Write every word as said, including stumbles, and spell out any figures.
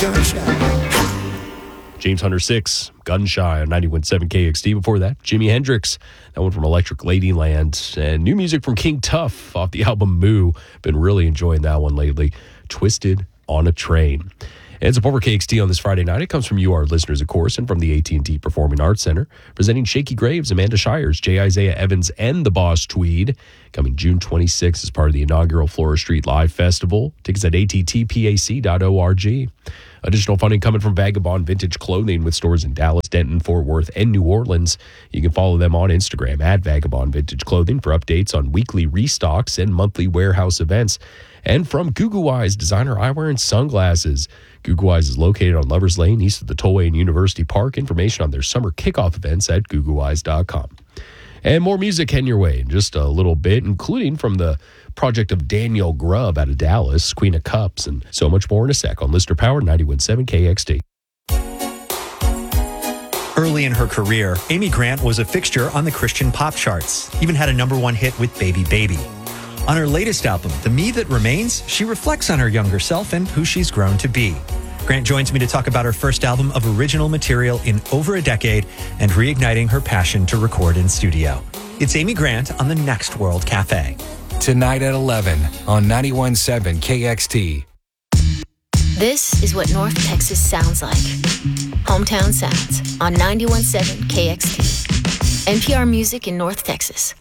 James Hunter six, Gun Shy on ninety-one point seven K X T. Before that, Jimi Hendrix, that one from Electric Ladyland. And new music from King Tuff off the album Moo. Been really enjoying that one lately. Twisted on a Train. And support for K X T on this Friday night. It comes from you, our listeners, of course, and from the A T and T Performing Arts Center. Presenting Shaky Graves, Amanda Shires, J. Isaiah Evans, and the Boss Tweed. Coming June twenty-sixth as part of the inaugural Flora Street Live Festival. Tickets at A T T P A C dot org. Additional funding coming from Vagabond Vintage Clothing with stores in Dallas, Denton, Fort Worth, and New Orleans. You can follow them on Instagram at Vagabond Vintage Clothing for updates on weekly restocks and monthly warehouse events. And from Goo Eyes, designer eyewear and sunglasses. Goo Eyes is located on Lovers Lane, east of the Tollway and University Park. Information on their summer kickoff events at goo goo eyes dot com. And more music heading your way in just a little bit, including from the project of Daniel Grubb out of Dallas, Queen of Cups, and so much more in a sec on Listener Power ninety-one point seven K X T. Early in her career, Amy Grant was a fixture on the Christian pop charts, even had a number one hit with Baby Baby. On her latest album, The Me That Remains, she reflects on her younger self and who she's grown to be. Grant joins me to talk about her first album of original material in over a decade and reigniting her passion to record in studio. It's Amy Grant on the Next World Cafe. Tonight at eleven on ninety-one point seven K X T. This is what North Texas sounds like. Hometown Sounds on ninety-one point seven K X T. N P R Music in North Texas.